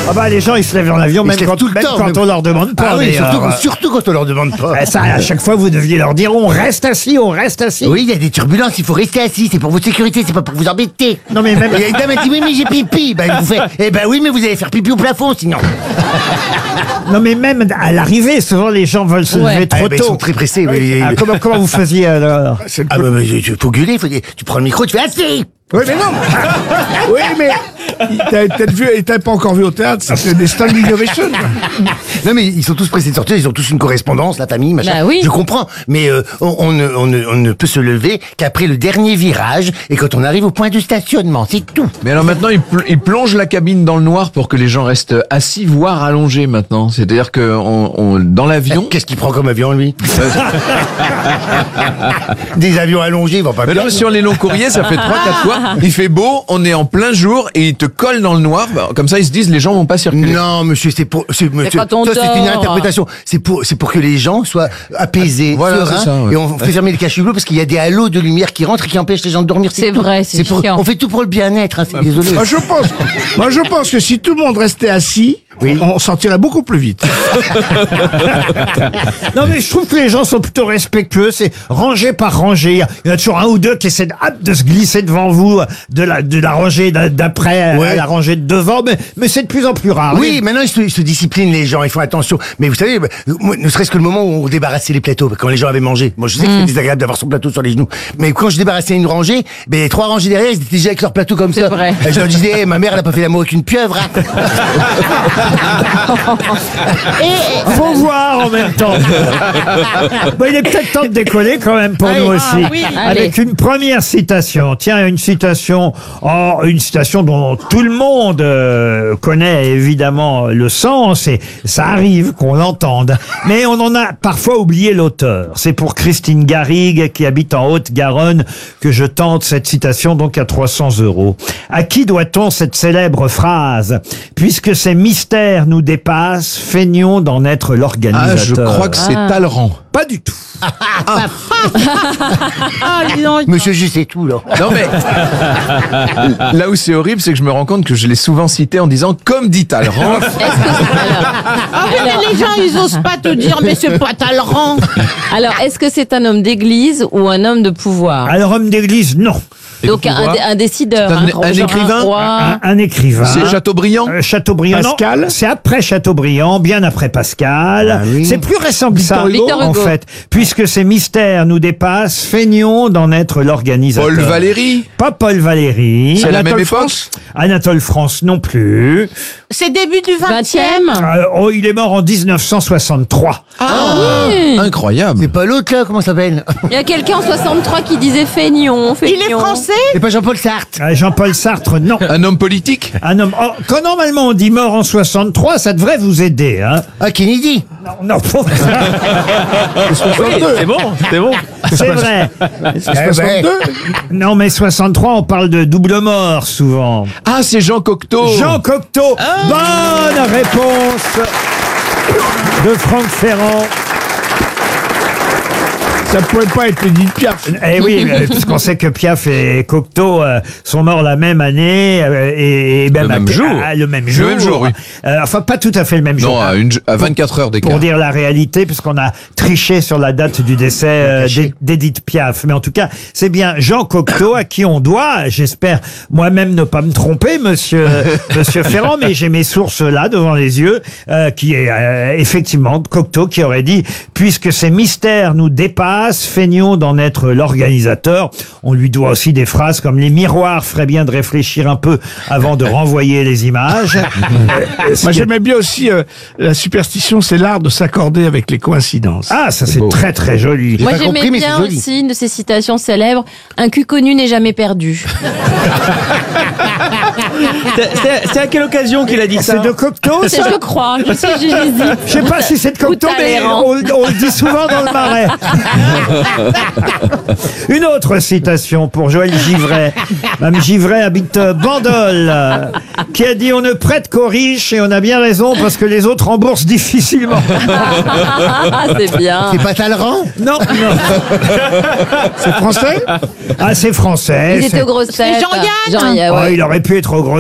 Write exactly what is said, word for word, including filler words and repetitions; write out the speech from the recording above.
Ah bah les gens ils se lèvent dans l'avion même, quand, tout le même temps, quand même- on leur demande pas. Ah oui, d'ailleurs. surtout, surtout quand on leur demande pas. Ah, ça, à chaque fois vous deviez leur dire on reste assis, on reste assis. Oui, il y a des turbulences, il faut rester assis, c'est pour votre sécurité, c'est pas pour vous embêter. Non mais même. Et une dame a dit oui mais j'ai pipi. Ben vous faites, eh ben oui mais vous allez faire pipi au plafond sinon. Non mais même à l'arrivée, souvent les gens veulent se Ouais. lever trop Ah, ben, tôt. ils sont très pressés. Oui. Ah, comment, comment vous faisiez alors? Ah bah, bah, tu- faut gueuler, faut, tu prends le micro, tu fais assis. Oui, mais non. Oui, mais t'as peut-être vu, et t'as pas encore vu au théâtre, c'est des standing ovation. Non mais ils sont tous pressés de sortir, ils ont tous une correspondance, la famille, machin. Bah oui. Je comprends, mais euh, on, on, ne, on, ne, on ne peut se lever qu'après le dernier virage et quand on arrive au point de stationnement, c'est tout. Mais alors maintenant, ils, pl- ils plongent la cabine dans le noir pour que les gens restent assis, voire allongés maintenant. C'est-à-dire que on, on, dans l'avion... Qu'est-ce qu'il prend comme avion lui? Des avions allongés, ils vont pas Mais bien. non, sur les longs courriers, ça fait trois quatre fois. Il fait beau, on est en plein jour et ils te collent dans le noir. Bah, Comme ça, ils se disent les gens vont pas circuler. Non, monsieur, c'est pour, c'est, monsieur, quand on ça, c'est une dort. interprétation. C'est pour, c'est pour que les gens soient apaisés, Voilà, sereins, c'est ça, ouais. et on fait fermer les cachuts parce qu'il y a des halos de lumière qui rentrent et qui empêchent les gens de dormir. C'est tout. vrai, c'est pour, chiant. on fait tout pour le bien-être, hein, c'est désolé. Moi, je pense, moi, je pense que si tout le monde restait assis, Oui. on sortirait beaucoup plus vite. Non mais je trouve que les gens sont plutôt respectueux, c'est rangée par rangée. Il y en a toujours un ou deux qui essaient de, hâte de se glisser devant vous, de la, de la rangée d'a- d'après Ouais. à la rangée de devant, mais, mais c'est de plus en plus rare. Oui, maintenant ils se, ils se disciplinent les gens, ils font attention. Mais vous savez, bah, moi, ne serait-ce que le moment où on débarrassait les plateaux, quand les gens avaient mangé. Moi je sais que c'est désagréable d'avoir son plateau sur les genoux. Mais quand je débarrassais une rangée, ben, les trois rangées derrière, ils étaient déjà avec leur plateau comme ça. vrai. Et je leur disais, eh, ma mère elle a pas fait l'amour avec une pieuvre. Hein. Faut voir en même temps. Bon, il est peut-être temps de décoller quand même pour nous aussi. oui. Avec une première citation. Tiens, une citation, oh, une citation dont tout le monde euh, connaît évidemment le sens et ça arrive qu'on l'entende. Mais on en a parfois oublié l'auteur. C'est pour Christine Garrigue qui habite en Haute-Garonne que je tente cette citation donc à trois cents euros. À qui doit-on cette célèbre phrase? Puisque ces mystères nous dépassent, feignons d'en être l'organisateur. Ah, je crois que c'est Talleyrand. Pas du tout. Monsieur, je sais tout là. Non mais là où c'est horrible, c'est que je me rends compte que je l'ai souvent cité en disant comme dit Talleyrand. Est-ce que c'est... Alors, Ah oui, mais les gens, ils osent pas te dire, mais c'est pas Talleyrand. alors, est-ce que c'est un homme d'église ou un homme de pouvoir? Alors, homme d'église, non. Donc un, un décideur, C'est un- hein, un genre écrivain roi. Un, un écrivain. C'est Chateaubriand. Euh, Chateaubriand. non. Pascal. C'est après Chateaubriand, bien après Pascal. Ah oui. C'est plus récent que ça, Victor Hugo. en fait. Puisque ces mystères nous dépassent, feignons d'en être l'organisateur. Paul Valéry. Pas Paul Valéry. C'est la même Anatole époque. France. Anatole France non plus. C'est début du vingtième. vingtième. Euh, oh, il est mort en dix-neuf cent soixante-trois. Ah oui. Incroyable. C'est pas l'autre là, comment ça s'appelle? Il y a quelqu'un en soixante-trois qui disait feignon, feignon. Il est français. C'est pas Jean-Paul Sartre. Euh, Jean-Paul Sartre, non. Un homme politique. Un homme. oh, quand normalement on dit mort en soixante-trois, ça devrait vous aider, hein. Ah, Kennedy. Non, non. C'est bon, c'est bon. C'est vrai. soixante-deux. Non, mais soixante-trois, on parle de double mort souvent. Ah, c'est Jean Cocteau. Jean Cocteau. Bonne réponse de Franck Ferrand. Ça pouvait pas être Edith Piaf. Eh oui, euh, puisqu'on sait que Piaf et Cocteau euh, sont morts la même année euh, et, et même Le à- même jour. à- le même jour. même jour, oui. Euh, enfin, pas tout à fait le même jour. Non, à, une, à vingt-quatre heures d'écart. Pour dire la réalité, puisqu'on a triché sur la date du décès euh, d'É- d'Édith Piaf. Mais en tout cas, c'est bien Jean Cocteau à qui on doit, j'espère moi-même ne pas me tromper, monsieur, monsieur Ferrand, mais j'ai mes sources là devant les yeux, euh, qui est euh, effectivement Cocteau qui aurait dit « Puisque ces mystères nous dépassent, feignons d'en être l'organisateur ». On lui doit aussi des phrases comme « Les miroirs feraient bien de réfléchir un peu avant de renvoyer les images ». Euh, ce Moi, qui est- j'aimais bien aussi euh, la superstition, c'est l'art de s'accorder avec les coïncidences. Ah, ça c'est très très joli. Moi pas j'aimais compris, mais bien c'est joli. aussi une de ces citations célèbres, un cul connu n'est jamais perdu. C'est- C'est c'est à quelle occasion qu'il a dit ça? C'est de Cocteau, C'est ça? je crois, je sais, j'hésite. Je sais pas si c'est de Cocteau, Ou mais Talleyrand. on, on le dit souvent dans le Marais. Une autre citation pour Joël Givray. Mme Givray habite Bandol, euh, qui a dit « On ne prête qu'aux riches et on a bien raison parce que les autres remboursent difficilement. Ah, c'est bien. C'est pas Talleyrand. » Non, non. C'est français? Ah, c'est français. Ils étaient c'est- aux grosses têtes. Jean-Yann. Jean-Yann, Oh, ouais. il aurait pu être au gros